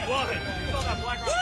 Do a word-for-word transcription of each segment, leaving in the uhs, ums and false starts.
What? You still got Black Rock.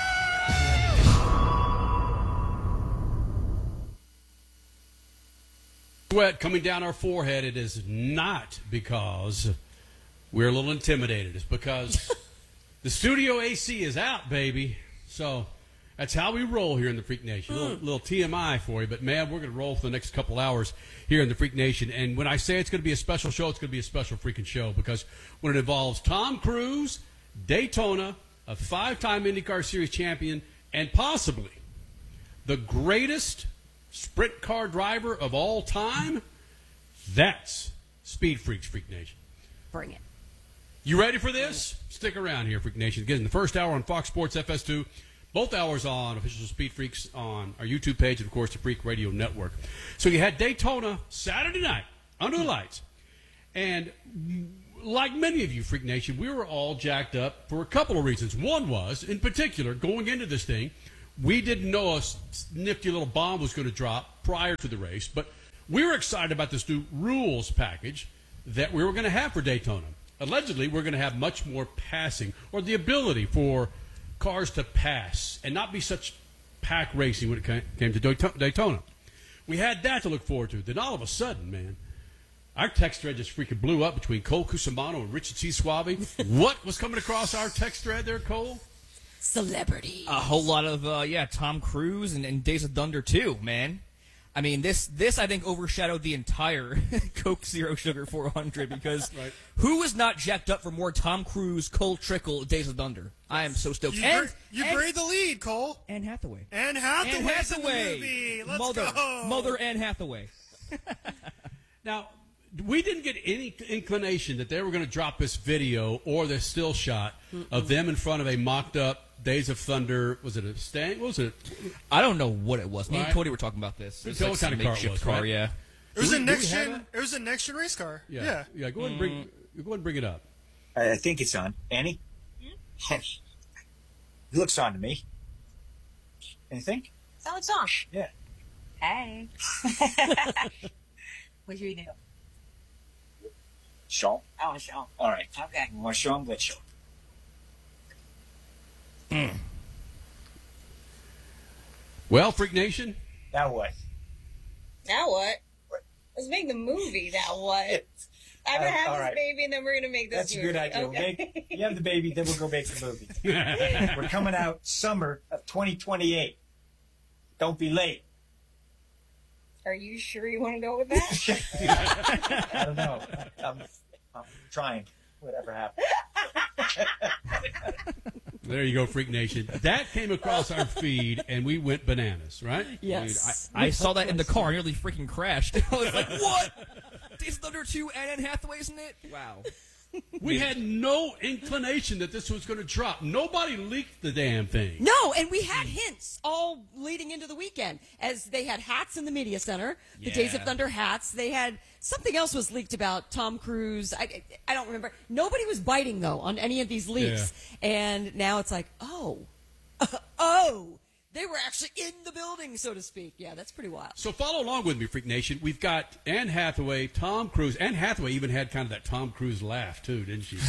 Sweat coming down our forehead. It is not because we're a little intimidated. It's because the studio A C is out, baby. So that's how we roll here in the Freak Nation. A little, little T M I for you, but man, we're going to roll for the next couple hours here in the Freak Nation. And when I say it's going to be a special show, it's going to be a special freaking show because when it involves Tom Cruise, Daytona, a five-time IndyCar Series champion, and possibly the greatest sprint car driver of all time, that's Speed Freaks, Freak Nation. Bring it. You ready for this? Stick around here, Freak Nation. Again, the first hour on Fox Sports F S two, both hours on Official Speed Freaks on our YouTube page, and, of course, the Freak Radio Network. So you had Daytona Saturday night, under the lights. And like many of you, Freak Nation, we were all jacked up for a couple of reasons. One was, in particular, going into this thing, we didn't know a nifty little bomb was going to drop prior to the race, but we were excited about this new rules package that we were going to have for Daytona. Allegedly, we're going to have much more passing, or the ability for cars to pass and not be such pack racing when it came to Daytona. We had that to look forward to. Then all of a sudden, man, our text thread just freaking blew up between Cole Cusimano and Richard C. Suave. What was coming across our text thread there, Cole? Celebrity. A whole lot of, uh, yeah, Tom Cruise and, and Days of Thunder, too, man. I mean, this, this I think, overshadowed the entire Coke Zero Sugar four hundred because right. Who was not jacked up for more Tom Cruise, Cole Trickle, Days of Thunder? I am so stoked. You, and, bur- you and, buried the lead, Cole. Anne Hathaway. Anne Hathaway. Anne Hathaway. In the movie. Let's Mother, go. Mother Anne Hathaway. Now, we didn't get any inclination that they were going to drop this video or this still shot Mm-mm. of them in front of a mocked-up Days of Thunder. Was it a Stang? What was it? I don't know what it was. Me right. and Cody were talking about this. It was like what kind of car it was, car, right? yeah. It was do a we, next do we gen. It was a next gen race car. Yeah, yeah. yeah go ahead and bring. Mm. Go ahead and bring it up. I think it's on. Annie, it looks on to me. Anything? Oh, it's on. Yeah. Hey. What you do? Sean. Oh, Sean. All right. Okay. You want Sean? Let's show. Mm. Well, Freak Nation. Now what? Now what? Let's make the movie. Now what? I'm gonna Uh, have all this right. baby, and then we're gonna make this. That's a movie. good idea. Okay. We'll make, you have the baby, then we'll go make the movie. We're coming out summer of twenty twenty-eight. Don't be late. Are you sure you want to go with that? I don't know. I'm, I'm trying. Whatever happens. There you go, Freak Nation. That came across our feed, and we went bananas, right? Yes. I, I saw that in the car. I nearly freaking crashed. I was like, what? Days of Thunder two and Anne Hathaway's in it? Wow. We had no inclination that this was going to drop. Nobody leaked the damn thing. No, and we had hints all leading into the weekend as they had hats in the media center, the Yeah. Days of Thunder hats. They had something else was leaked about Tom Cruise. I, I don't remember. Nobody was biting, though, on any of these leaks. Yeah. And now it's like, oh, oh, they were actually in the building, so to speak. Yeah, that's pretty wild. So follow along with me, Freak Nation. We've got Anne Hathaway, Tom Cruise. Anne Hathaway even had kind of that Tom Cruise laugh, too, didn't she?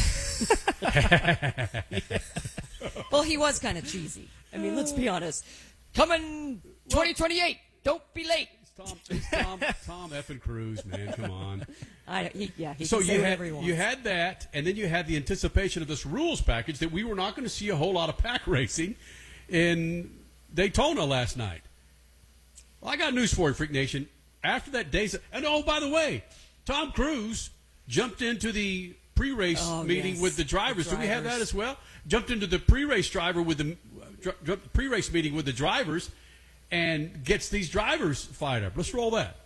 Well, he was kind of cheesy. I mean, let's be honest. Coming twenty twenty-eight. Don't be late. It's Tom, it's Tom, Tom effing Cruise, man. Come on. I, he, yeah, he So can say you whatever had, he wants. you had that, and then you had the anticipation of this rules package that we were not going to see a whole lot of pack racing in Daytona last night. Well, I got news for you, Freak Nation. After that day's, and oh, by the way, Tom Cruise jumped into the pre-race Oh, meeting yes. with the drivers. The Do we have drivers. that as well? Jumped into the pre-race driver with the uh, pre-race meeting with the drivers, and gets these drivers fired up. Let's roll that.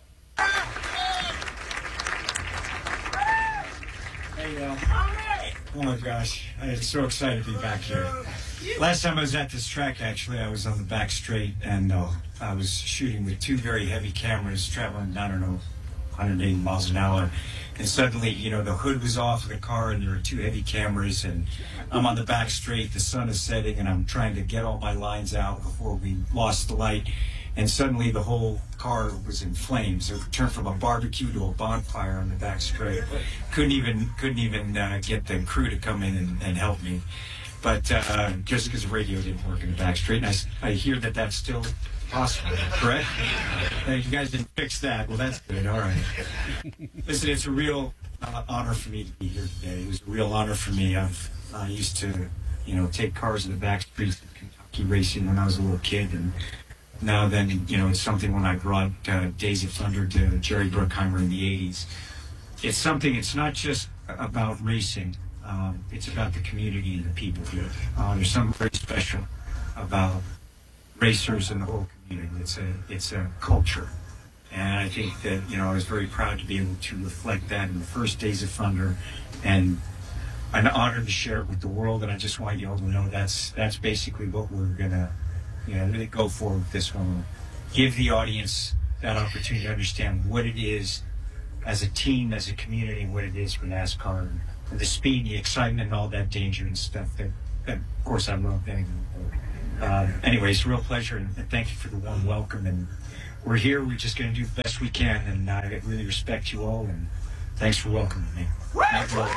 Hey, uh, oh my gosh, I'm so excited to be back here. Last time I was at this track, actually, I was on the back straight, and uh, I was shooting with two very heavy cameras traveling, I don't know, one hundred eighty miles an hour. And suddenly, you know, the hood was off of the car, and there were two heavy cameras, and I'm on the back straight, the sun is setting, and I'm trying to get all my lines out before we lost the light. And suddenly the whole car was in flames. It turned from a barbecue to a bonfire on the back straight. Couldn't even couldn't even uh, get the crew to come in and, and help me. but uh, just because the radio didn't work in the back straight. And I, s- I hear that that's still possible, correct? Uh, you guys didn't fix that. Well, that's good. All right. Listen, it's a real uh, honor for me to be here today. It was a real honor for me. I've I used to, you know, take cars in the back streets of Kentucky racing when I was a little kid, and now then, you know, it's something when I brought uh, Days of Thunder to Jerry Bruckheimer in the eighties. It's something, it's not just about racing. Um, it's about the community and the people here. Uh, there's something very special about racers and the whole community. It's a, it's a culture. And I think that, you know, I was very proud to be able to reflect that in the first Days of Thunder, and I'm honored to share it with the world. And I just want you all to know that's, that's basically what we're going to, you know, really go for with this one. Give the audience that opportunity to understand what it is as a team, as a community, what it is for NASCAR, and, and the speed, the excitement, and all that danger and stuff that, that of course, I love. Anyway, uh, anyway, it's a real pleasure, and, and thank you for the warm welcome. And we're here. We're just going to do the best we can, and I really respect you all, and thanks for welcoming me. Thank you all.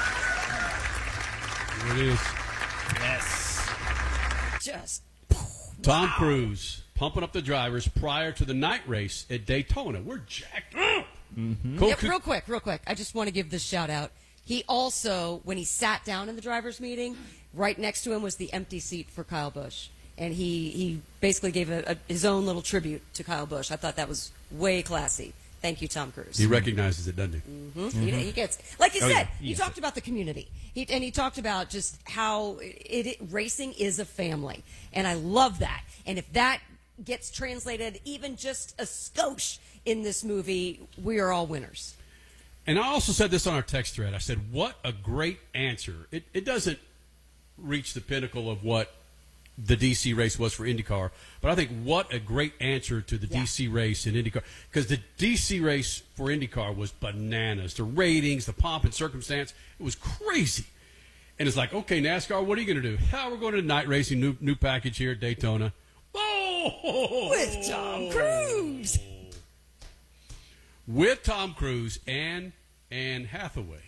There it is. Yes. Just Tom Cruise pumping up the drivers prior to the night race at Daytona. We're jacked up. Mm-hmm. Cole, yeah, real quick, real quick. I just want to give this shout out. He also, when he sat down in the drivers' meeting, right next to him was the empty seat for Kyle Busch, and he he basically gave a, a, his own little tribute to Kyle Busch. I thought that was way classy. Thank you, Tom Cruise. He recognizes it, doesn't he? Mm-hmm. He, he gets, like you Oh, said, yeah. he Yes. talked about the community, he, and he talked about just how it, it racing is a family, and I love that. And if that gets translated even just a skosh in this movie, we are all winners. And I also said this on our text thread. I said, what a great answer. It, it doesn't reach the pinnacle of what the D C race was for IndyCar, but I think what a great answer to the Yeah. D C race in IndyCar. Because the D C race for IndyCar was bananas. The ratings, the pomp and circumstance, it was crazy. And it's like, okay, NASCAR, what are you going to do? How we're going to night racing, new new package here at Daytona. Oh! With Tom Cruise. With Tom Cruise and Anne Hathaway.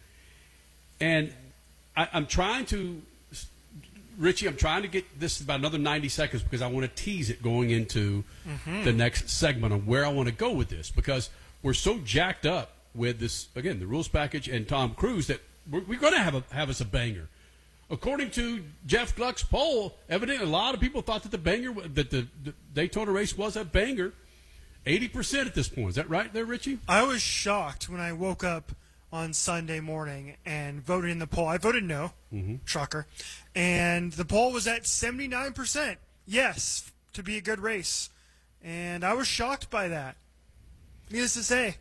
And I, I'm trying to, Richie, I'm trying to get this about another ninety seconds because I want to tease it going into Mm-hmm. the next segment on where I want to go with this, because we're so jacked up with this, again, the rules package and Tom Cruise, that we're, we're going to have, a, have us a banger. According to Jeff Gluck's poll, evidently a lot of people thought that the banger, that the, the Daytona race was a banger. eighty percent at this point. Is that right there, Richie? I was shocked when I woke up on Sunday morning and voted in the poll. I voted no, Mm-hmm. shocker. And the poll was at seventy-nine percent. Yes, to be a good race. And I was shocked by that. Needless to say,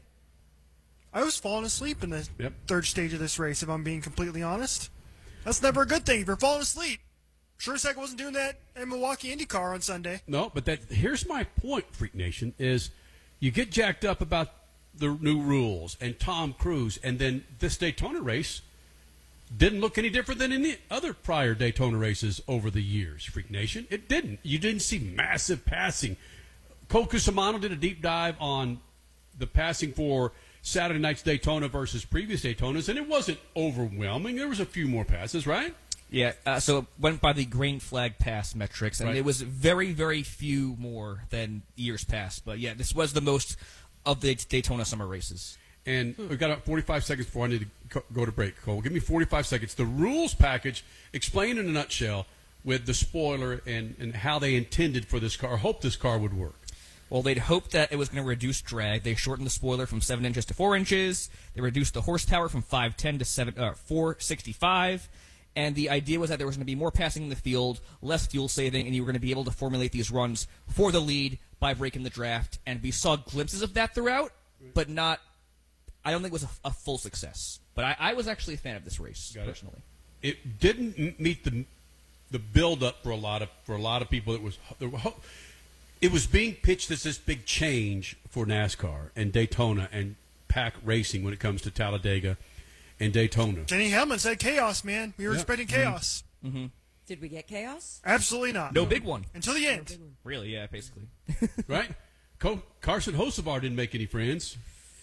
I was falling asleep in the Yep. third stage of this race, if I'm being completely honest. That's never a good thing if you're falling asleep. Sure as heck wasn't doing that in Milwaukee IndyCar on Sunday. No, but that here's my point, Freak Nation, is you get jacked up about the new rules and Tom Cruise, and then this Daytona race didn't look any different than any other prior Daytona races over the years, Freak Nation. It didn't. You didn't see massive passing. Cole Cusimano did a deep dive on the passing for Saturday night's Daytona versus previous Daytonas, and it wasn't overwhelming. There was a few more passes, right? Yeah, uh, so it went by the green flag pass metrics, and Right. it was very, very few more than years past. But yeah, this was the most of the Daytona summer races. And we've got about forty-five seconds before I need to co- go to break, Cole. Give me forty-five seconds. The rules package, explained in a nutshell, with the spoiler and, and how they intended for this car, hope this car would work. Well, they'd hoped that it was going to reduce drag. They shortened the spoiler from seven inches to four inches. They reduced the horsepower from five ten to seven, uh, four sixty-five. And the idea was that there was going to be more passing in the field, less fuel saving, and you were going to be able to formulate these runs for the lead by breaking the draft. And we saw glimpses of that throughout, but not, I don't think it was a, a full success. But I, I was actually a fan of this race, Got it. personally. It didn't m- meet the the build up for a lot of for a lot of people. It was there were ho- it was being pitched as this big change for NASCAR and Daytona and pack racing when it comes to Talladega and Daytona. Denny Hamlin said chaos, man. We were Yeah. expecting chaos. Did we get chaos? Absolutely not. No big one. Until the end. Really, yeah, basically. Right? Co- Carson Hocevar didn't make any friends.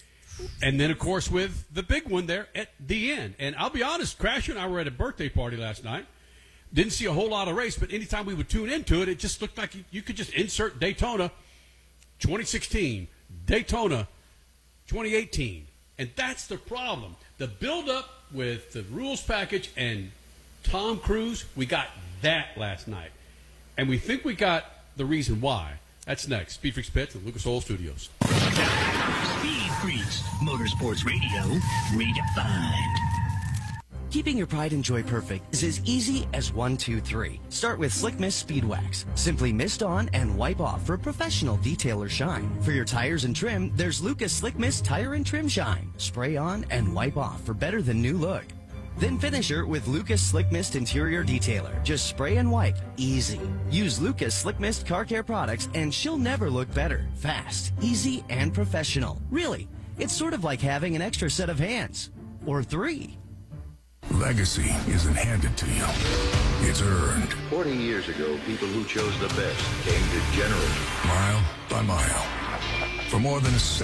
And then, of course, with the big one there at the end. And I'll be honest, Crasher and I were at a birthday party last night. Didn't see a whole lot of race, but anytime we would tune into it, it just looked like you, you could just insert Daytona twenty sixteen, Daytona twenty eighteen. And that's the problem. The build-up with the rules package and Tom Cruise, we got that last night. And we think we got the reason why. That's next. Speed Freaks Pits at Lucas Oil Studios. Speed Freaks, Motorsports Radio, redefined. Keeping your pride and joy perfect is as easy as one, two, three. Start with Slick Mist Speed Wax. Simply mist on and wipe off for professional detailer shine. For your tires and trim, there's Lucas Slick Mist Tire and Trim Shine. Spray on and wipe off for better than new look. Then finish her with Lucas Slick Mist Interior Detailer. Just spray and wipe. Easy. Use Lucas Slick Mist Car Care products and she'll never look better. Fast, easy, and professional. Really, it's sort of like having an extra set of hands. Or three. Legacy isn't handed to you. It's earned. Forty years ago, people who chose the best came to General. Mile by mile. For more than a century.